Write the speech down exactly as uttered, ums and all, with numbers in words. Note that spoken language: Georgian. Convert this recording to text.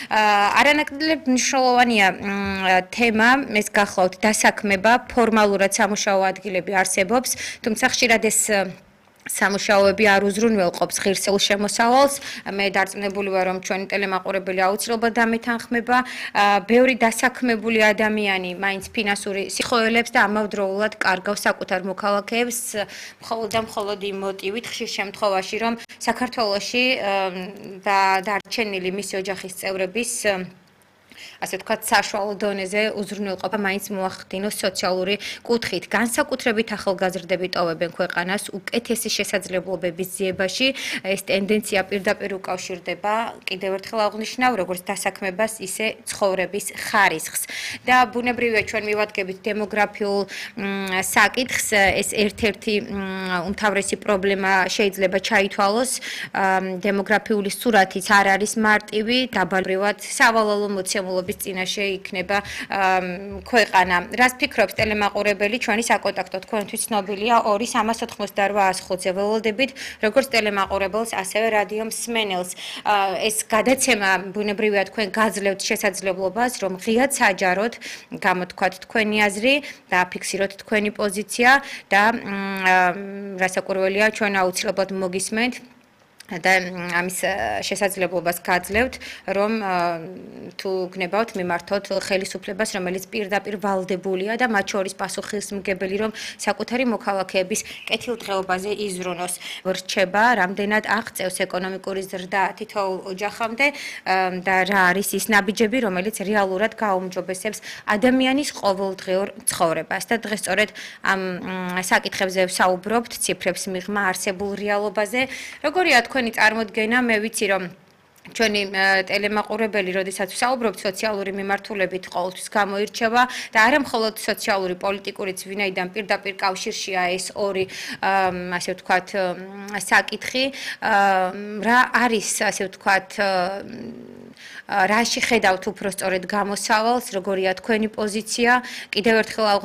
არანაკლებ მნიშვნელოვანია თემა, ეს გახლავთ დასაქმება, ფორმალურად სამუშაო ადგილები არსებობს, თუმცა ხშირად ეს სამუშაოები არ უზრუნველყოფს ღირსეულ შემოსავალს. მე დარწმუნებული ვარ, რომ ჩვენი ტელემაყურებელი აუცილებლად დამეთანხმება. ბევრი დასაქმებული ადამიანი მაინც ფინანსური სიხოელებს და ამავდროულად კარგავს საკუთარ მოქალაქეებს, მხოლოდ და მხოლოდ იმ მოტივით, ხშირ შემთხვევაში, რომ საქართველოში და დარჩენილი მისი ოჯახის წევრების ასე ვთქვათ, საშუალო დონეზე უზრუნველყოფა მაინც მოახდინოს სოციალური კუთხით. განსაკუთრებით ახალგაზრდები ტოვებენ ქვეყანას უკეთესი შესაძლებლობების ძიებაში. ეს ტენდენცია პირდაპირ უკავშირდება, კიდევ ერთხელ აღვნიშნავ, როგორც დასაქმებას, ისე ცხოვრების ხარისხს. და ბუნებრივია ჩვენ მივადგებით დემოგრაფიულ საკითხს, ეს ერთ-ერთი უმთავრესი პრობლემა შეიძლება ჩაითვალოს. დემოგრაფიული სურათიც არ არის მარტივი, დაბალბრივად სავალალო მოცემულობის წინაშე იქნება ქვეყანა. რას ფიქრობს ტელემაყურებელი, ჩვენი საკონტაქტო თქვენთვის ცნობილია ორი სამას ოთხმოცდაოთხ ას ხუთზე ველოდებით, როგორც ტელემაყურებელს, ასევე რადიო მსმენელს. ეს გადაცემა ბუნებრივია თქვენ გაძლევთ შესაძლებლობას, რომ ღიად საჯაროდ გამოთქვათ თქვენი აზრი და აფიქსიროთ თქვენი პოზიცია და რასაკვირველია, ჩვენ აუცილებლად მოგისმენთ და ამის შესაძლებლობას გაძლევთ, რომ თუ გნებავთ მიმართოთ ხელისუფლებას, რომელიც პირდაპირ ვალდებულია და მათ შორის პასუხისმგებელი, რომ საკუთარი მოქალაქეების კეთილდღეობაზე იზრუნოს. ვრჩება, რამდენად აღწევს ეკონომიკური ზრდა თითოეულ ოჯახამდე და რა არის ის ნაბიჯები, რომელიც რეალურად გააუმჯობესებს ადამიანის ყოველდღიურ ცხოვრებას. და დღეს სწორედ ამ საკითხებზე ვსაუბრობთ, ციფრებს მიღმა არსებულ რეალობაზე. როგორია თქვენი წარმოდგენა, მე ვიცი, რომ ჩვენი ტელემაყურებელი, როდესაც ვსაუბრობთ სოციალური მიმართულებით, ყოველთვის გამოირჩევა და არა მხოლოდ სოციალური, პოლიტიკურიც, ვინაიდან პირდაპირ კავშირშია ეს ორი, ასე ვთქვათ, საკითხი, რა არის, ასე ვთქვათ, რაში ხედავთ უფრო სწორედ გამოსავალს, როგორია თქვენი პოზიცია, კიდევ ერთხელ